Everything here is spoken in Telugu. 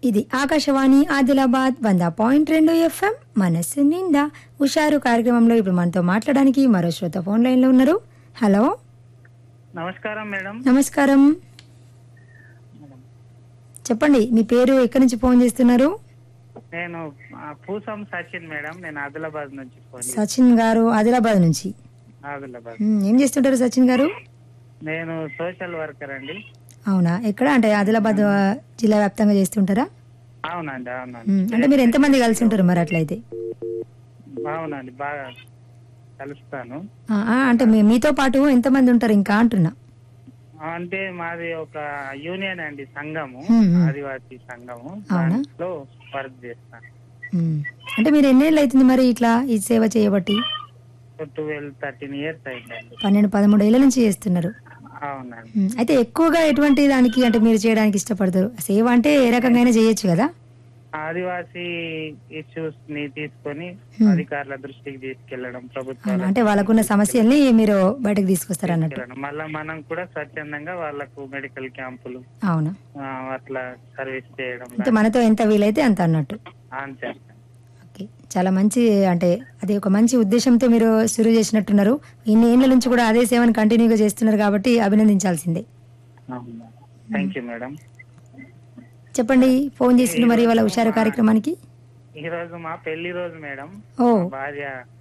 ఇది ఆకాశవాణి ఆదిలాబాద్ 100.2 ఎఫ్ఎం మనస్సు నిండా హుషారు కార్యక్రమంలో ఇప్పుడు మనతో మాట్లాడడానికి మరో శ్రోత ఫోన్ లైన్ లో ఉన్నారు. హలో, నమస్కారం మేడం. నమస్కారం. చెప్పండి, మీ పేరు, ఎక్కడి నుంచి ఫోన్ చేస్తున్నారు? నేను పూసం సచిన్ మేడం. నేను ఆదిలాబాద్ నుంచి ఫోన్ సచిన్ గారు ఆదిలాబాద్ నుంచి. ఆదిలాబాద్. ఏం చేస్తుంటారు సచిన్ గారు? నేను సోషల్ వర్కర్ అండి. అవునా, ఎక్కడ అంటే ఆదిలాబాద్ జిల్లా వ్యాప్తంగా చేస్తుంటారా? అవునండి, అవునండి. అంటే మీరు ఎంతమంది కలిసి ఉంటారు మరి అట్లయితే? అవునండి, బాగా కలుస్తాను. అంటే మీతో పాటు ఎంతమంది ఉంటారు ఇంకా అంటున్నా? అంటే మాది ఒక యూనియన్ అండి, సంఘము, ఆదివాసీ సంఘము. అవునా? దాంట్లో వర్క్ చేస్తాను. అంటే మీరు ఎన్నేళ్ళు అవుతుంది మరి ఇట్లా ఈ సేవ చేయబట్టి? 12-13 ఇయర్స్ అయిందండి. 12-13 ఏళ్ల నుంచి చేస్తున్నారు. అవునండి. అయితే ఎక్కువగా ఎటువంటి దానికి అంటే మీరు చేయడానికి ఇష్టపడతారు? సేవ అంటే ఏ రకంగా చేయొచ్చు కదా. ఆదివాసీ ఇష్యూస్ ని తీసుకొని అధికారుల దృష్టికి తీసుకెళ్లడం, ప్రభుత్వాలు అంటే వాళ్ళకున్న సమస్యల్ని మీరు బయటకు తీసుకొస్తారు అన్నట్టు. మళ్ళా మనం కూడా స్వచ్ఛందంగా వాళ్ళకు మెడికల్ క్యాంపులు, అవునా, అట్లా సర్వీస్ చేయడం, అంటే మనతో ఎంత వీలైతే అంత అన్నట్టు. అంతే. ఓకే, చాలా మంచి, అంటే అది ఒక మంచి ఉద్దేశంతో మీరు షురూ చేసినట్టున్నారు. ఇన్ని ఏళ్ల నుంచి కూడా అదే సేవను కంటిన్యూగా చేస్తున్నారు కాబట్టి అభినందించాల్సిందే. Thank you madam. చెప్పండి, ఫోన్ చేసిండు మరి వాళ్ళ హుషారు కార్యక్రమానికి. ఈ రోజు మా పెళ్లి రోజు మేడం. ఓ, భార్య